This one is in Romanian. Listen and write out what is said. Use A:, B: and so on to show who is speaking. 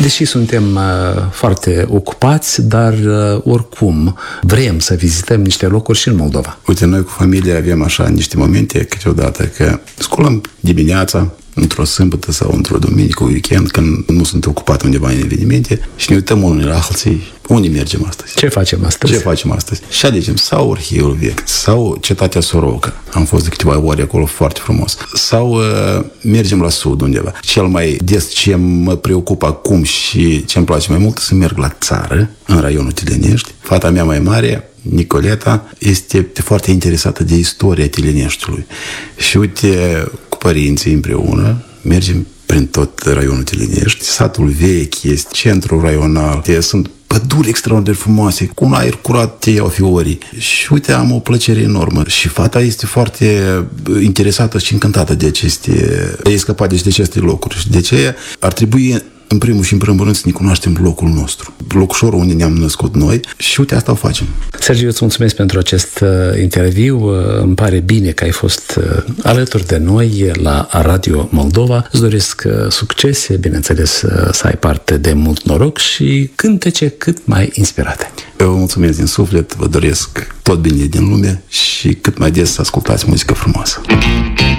A: Deși suntem foarte ocupați, dar oricum vrem să vizităm niște locuri și în Moldova.
B: Uite, noi cu familia avem așa niște momente câteodată că sculăm dimineața, într-o sâmbătă sau într-o duminică, weekend, când nu sunt ocupat undeva în evenimente și ne uităm unul la alții. Unde mergem astăzi?
A: Ce facem astăzi?
B: Și alegem sau Arhivul Vechi, sau Cetatea Soroca. Am fost de câteva ori acolo, foarte frumos. Sau mergem la sud undeva. Cel mai des ce mă preocupă acum și ce îmi place mai mult să merg la țară, în raionul Tilenești. Fata mea mai mare, Nicoleta, este foarte interesată de istoria Tileneștiului. Și uite, cu părinții împreună, mergem prin tot raionul Tilenești. Satul vechi este centrul raional. Sunt păduri extraordinar de frumoase, cu un aer curat te iau fiorii. Și uite, am o plăcere enormă. Și fata este foarte interesată și încântată de aceste locuri. Și de aceea ar trebui în primul și în primul rând să ne cunoaștem locul nostru, locușorul unde ne-am născut noi și uite, asta o facem.
A: Sergiu, îți mulțumesc pentru acest interviu. Îmi pare bine că ai fost alături de noi la Radio Moldova. Îți doresc succese, bineînțeles, să ai parte de mult noroc și cântece cât mai inspirate.
B: Eu vă mulțumesc din suflet, vă doresc tot bine din lume și cât mai des să ascultați muzică frumoasă.